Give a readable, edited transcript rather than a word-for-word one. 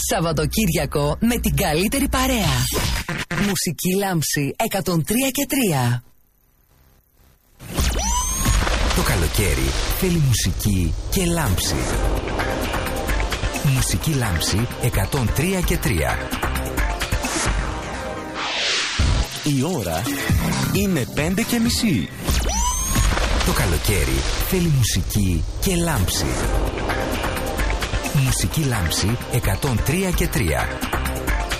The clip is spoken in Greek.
Σαββατοκύριακο με την καλύτερη παρέα. Μουσική Λάμψη 103 και 3. Το καλοκαίρι θέλει μουσική και λάμψη. Μουσική Λάμψη 103 και 3. Η ώρα είναι 5:30. Το καλοκαίρι θέλει μουσική και λάμψη. Μουσική Λάμψη 103 και 3.